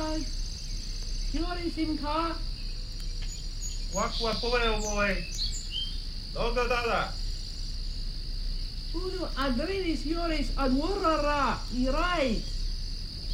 Ai. Hiori simka. Wakwa poe boy. Doga dada. Uno adrenis hioris ad warara. Irai.